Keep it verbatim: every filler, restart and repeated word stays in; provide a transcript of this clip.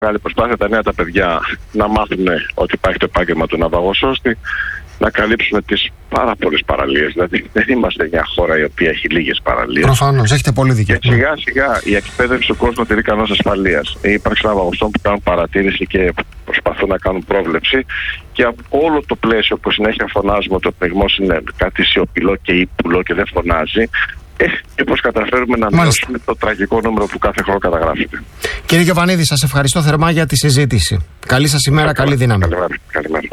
Μεγάλη προσπάθεια τα νέα τα παιδιά να μάθουν ότι υπάρχει το επάγγελμα του ναυαγοσώστη, να καλύψουμε τις πάρα πολλές παραλίες. Δηλαδή, δεν είμαστε μια χώρα η οποία έχει λίγες παραλίες. Προφανώς, έχετε πολύ δίκιο. Και σιγά σιγά η εκπαίδευση του κόσμου τηρεί κανόνες ασφαλείας. Η ύπαρξη ναυαγοστών που κάνουν παρατήρηση και προσπαθούν να κάνουν πρόβλεψη. Και από όλο το πλαίσιο που συνέχεια φωνάζουμε ότι ο πνιγμός είναι κάτι σιωπηλό και ύπουλο και δεν φωνάζει. Ε, και πώς καταφέρουμε να μειώσουμε το τραγικό νούμερο που κάθε χρόνο καταγράφεται. Κύριε Γιωβανίδη, σας ευχαριστώ θερμά για τη συζήτηση. Καλή σας ημέρα, καλή δύναμη. Καλημέρα. Καλημέρα.